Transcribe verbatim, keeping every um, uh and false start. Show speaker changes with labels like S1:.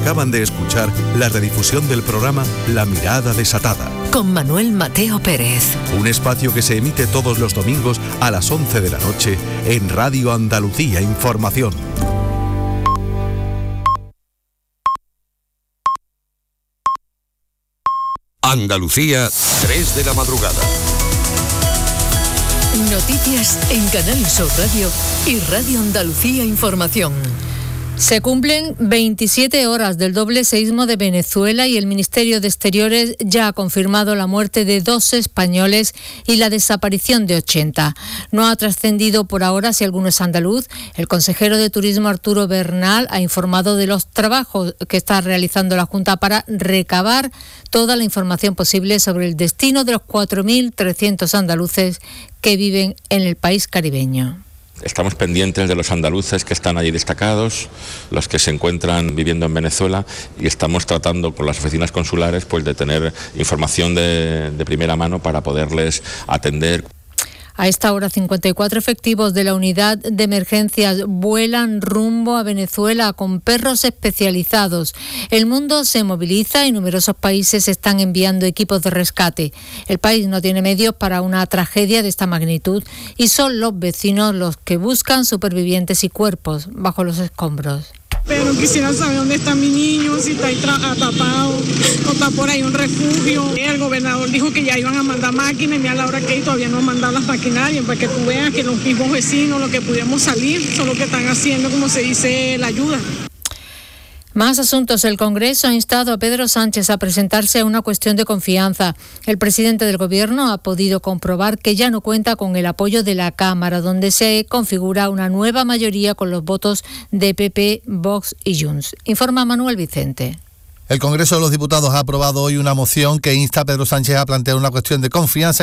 S1: Acaban de escuchar la redifusión del programa La Mirada Desatada,
S2: con Manuel Mateo Pérez.
S1: Un espacio que se emite todos los domingos a las once de la noche en Radio Andalucía Información.
S3: Andalucía, tres de la madrugada.
S2: Noticias en Canal Sur Radio y Radio Andalucía Información.
S4: Se cumplen veintisiete horas del doble seísmo de Venezuela y el Ministerio de Exteriores ya ha confirmado la muerte de dos españoles y la desaparición de ochenta. No ha trascendido por ahora si alguno es andaluz. El consejero de Turismo Arturo Bernal ha informado de los trabajos que está realizando la Junta para recabar toda la información posible sobre el destino de los cuatro mil trescientos andaluces que viven en el país caribeño.
S5: Estamos pendientes de los andaluces que están allí destacados, los que se encuentran viviendo en Venezuela, y estamos tratando con las oficinas consulares pues de tener información de, de primera mano para poderles atender.
S4: A esta hora, cincuenta y cuatro efectivos de la unidad de emergencias vuelan rumbo a Venezuela con perros especializados. El mundo se moviliza y numerosos países están enviando equipos de rescate. El país no tiene medios para una tragedia de esta magnitud y son los vecinos los que buscan supervivientes y cuerpos bajo los escombros.
S6: Pero quisiera saber dónde está mi niño, si está atrapado o está por ahí un refugio. El gobernador dijo que ya iban a mandar máquinas y mira la hora que hay, todavía no han mandado las maquinarias para que tú veas que los mismos vecinos, los que pudimos salir, son los que están haciendo, como se dice, la ayuda.
S4: Más asuntos. El Congreso ha instado a Pedro Sánchez a presentarse a una cuestión de confianza. El presidente del Gobierno ha podido comprobar que ya no cuenta con el apoyo de la Cámara, donde se configura una nueva mayoría con los votos de P P, Vox y Junts. Informa Manuel Vicente.
S7: El Congreso de los Diputados ha aprobado hoy una moción que insta a Pedro Sánchez a plantear una cuestión de confianza